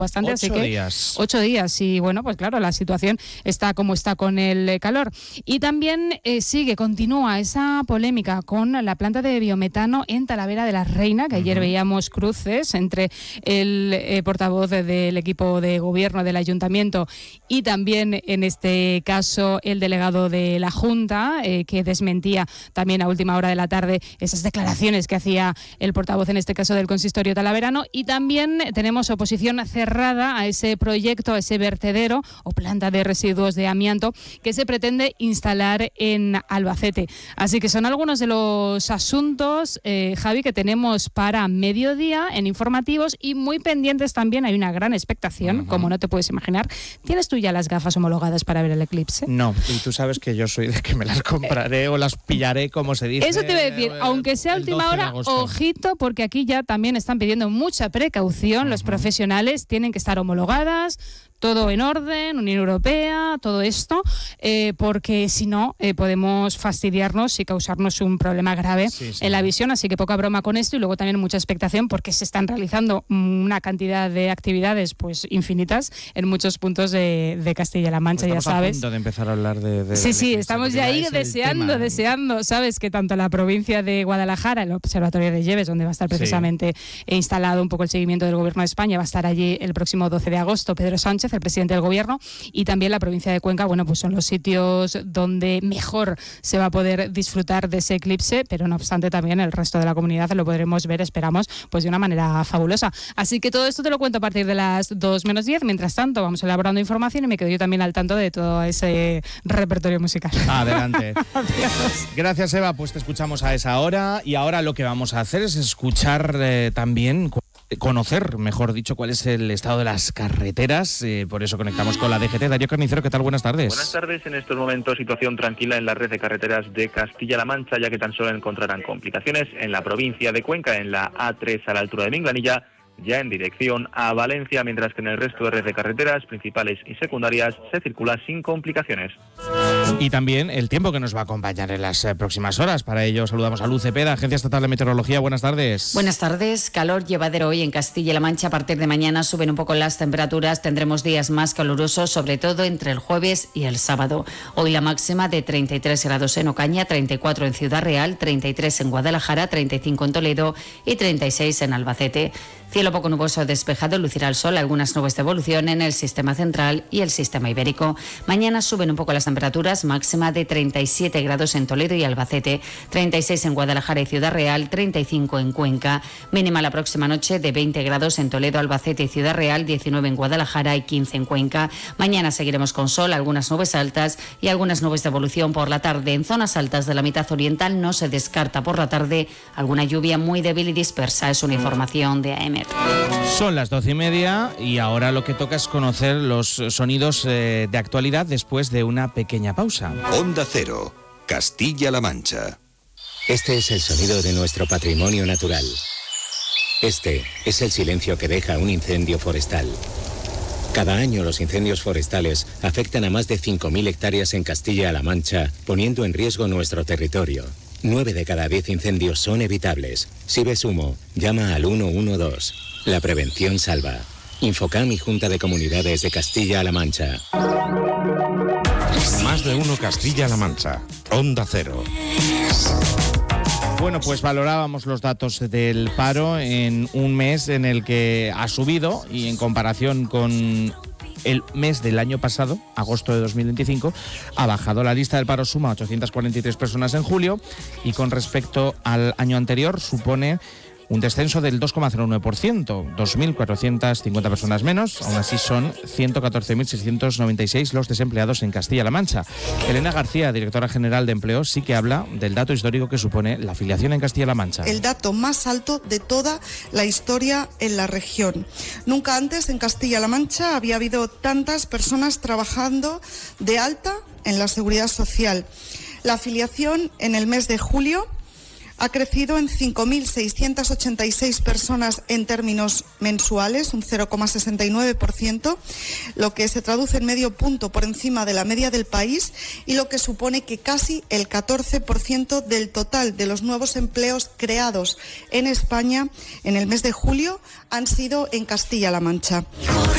bastante, así que 8 días. 8 días. Y bueno, pues claro, la situación está como está con el calor. Y también continúa esa polémica con la planta de biometano en Talavera de la Reina, que ayer veíamos cruces entre el portavoz del equipo de gobierno del ayuntamiento y también, en este caso, el delegado de la Junta, que desmentía también a última hora de la tarde esas declaraciones que hacía el portavoz, en este caso del consistorio talaverano. Y también tenemos oposición cerrada a ese proyecto, a ese vertedero o planta de residuos de amianto que se pretende instalar en Albacete. Así que son algunos de los asuntos, Javi, que tenemos para mediodía en informativos, y muy pendientes también. Hay una gran expectación, como no te puedes imaginar. ¿Tienes tú ya las gafas homologadas para ver el eclipse? No, y tú sabes que yo soy de que me las compraré o las pillaré, como se dice. Eso te iba a decir, aunque sea última hora, ojito, porque aquí ya también están pidiendo mucha precaución. Los profesionales tienen que estar homologadas, todo en orden, Unión Europea, todo esto, porque si no podemos fastidiarnos y causarnos un problema grave en la visión. Así que poca broma con esto, y luego también mucha expectación porque se están realizando una cantidad de actividades pues infinitas en muchos puntos de Castilla-La Mancha, pues ya sabes. Estamos a punto de empezar a hablar de Sí, estamos ya ahí deseando, sabes, que tanto la provincia de Guadalajara, el Observatorio de Lleves, donde va a estar precisamente instalado un poco el seguimiento del Gobierno de España, va a estar allí el próximo 12 de agosto Pedro Sánchez, el presidente del Gobierno, y también la provincia de Cuenca. Bueno, pues son los sitios donde mejor se va a poder disfrutar de ese eclipse, pero no obstante también el resto de la comunidad lo podremos ver, esperamos, pues de una manera fabulosa. Así que todo esto te lo cuento a partir de las 2 menos 10. Mientras tanto, vamos elaborando información y me quedo yo también al tanto de todo ese repertorio musical. Adelante. Gracias, Eva. Pues te escuchamos a esa hora, y ahora lo que vamos a hacer es escuchar también, conocer, mejor dicho, cuál es el estado de las carreteras. Por eso conectamos con la DGT. Darío Carnicero, ¿qué tal? Buenas tardes. Buenas tardes. En estos momentos, situación tranquila en la red de carreteras de Castilla-La Mancha, ya que tan solo encontrarán complicaciones en la provincia de Cuenca, en la A3 a la altura de Minglanilla, ya en dirección a Valencia, mientras que en el resto de red de carreteras principales y secundarias se circula sin complicaciones. Y también el tiempo que nos va a acompañar en las próximas horas. Para ello saludamos a Luz Cepeda, Agencia Estatal de Meteorología. Buenas tardes. Buenas tardes. Calor llevadero hoy en Castilla-La Mancha. A partir de mañana suben un poco las temperaturas. Tendremos días más calurosos, sobre todo entre el jueves y el sábado. Hoy la máxima de 33 grados en Ocaña, 34 en Ciudad Real, 33 en Guadalajara, 35 en Toledo y 36 en Albacete. Cielo poco nuboso despejado, lucirá el sol, algunas nubes de evolución en el sistema central y el sistema ibérico. Mañana suben un poco las temperaturas, máxima de 37 grados en Toledo y Albacete, 36 en Guadalajara y Ciudad Real, 35 en Cuenca. Mínima la próxima noche de 20 grados en Toledo, Albacete y Ciudad Real, 19 en Guadalajara y 15 en Cuenca. Mañana seguiremos con sol, algunas nubes altas y algunas nubes de evolución por la tarde. En zonas altas de la mitad oriental no se descarta por la tarde alguna lluvia muy débil y dispersa. Es una información de AM. Son las 12:30 y ahora lo que toca es conocer los sonidos de actualidad después de una pequeña pausa. Onda Cero, Castilla-La Mancha. Este es el sonido de nuestro patrimonio natural. Este es el silencio que deja un incendio forestal. Cada año los incendios forestales afectan a más de 5.000 hectáreas en Castilla-La Mancha, poniendo en riesgo nuestro territorio. 9 de cada 10 incendios son evitables. Si ves humo, llama al 112. La prevención salva. Infocam y Junta de Comunidades de Castilla-La Mancha. Más de uno Castilla-La Mancha. Onda Cero. Bueno, pues valorábamos los datos del paro en un mes en el que ha subido, y en comparación con el mes del año pasado, agosto de 2025, ha bajado. La lista del paro suma 843 personas en julio, y con respecto al año anterior supone un descenso del 2,09%, 2.450 personas menos. Aún así son 114.696 los desempleados en Castilla-La Mancha. Elena García, directora general de Empleo, sí que habla del dato histórico que supone la afiliación en Castilla-La Mancha. El dato más alto de toda la historia en la región. Nunca antes en Castilla-La Mancha había habido tantas personas trabajando de alta en la Seguridad Social. La afiliación en el mes de julio ha crecido en 5.686 personas en términos mensuales, un 0,69%, lo que se traduce en medio punto por encima de la media del país, y lo que supone que casi el 14% del total de los nuevos empleos creados en España en el mes de julio han sido en Castilla-La Mancha.